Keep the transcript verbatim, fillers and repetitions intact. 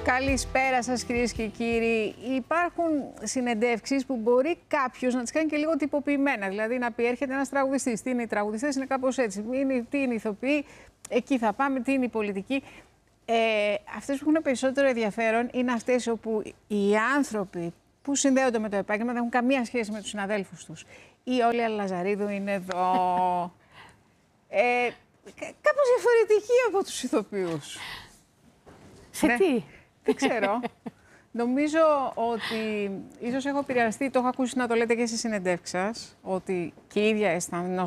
Καλησπέρα σας, κυρίες και κύριοι. Υπάρχουν συνεντεύξεις που μπορεί κάποιος να τις κάνει και λίγο τυποποιημένα. Δηλαδή να πει: έρχεται ένας τραγουδιστής. Τι είναι οι τραγουδιστές, είναι κάπως έτσι. Είναι, τι είναι οι ηθοποιοί, εκεί θα πάμε, τι είναι η πολιτική. Ε, αυτές που έχουν περισσότερο ενδιαφέρον είναι αυτές όπου οι άνθρωποι που συνδέονται με το επάγγελμα δεν έχουν καμία σχέση με τους συναδέλφους τους. Η Όλια Λαζαρίδου είναι εδώ. ε, κάπως διαφορετική από τους ηθοποιούς. Σε ναι. τι? Δεν ξέρω. Νομίζω ότι ίσως έχω επηρεαστεί, το έχω ακούσει να το λέτε και στις συνεντεύξεις σας, ότι και η ίδια αισθανόσασταν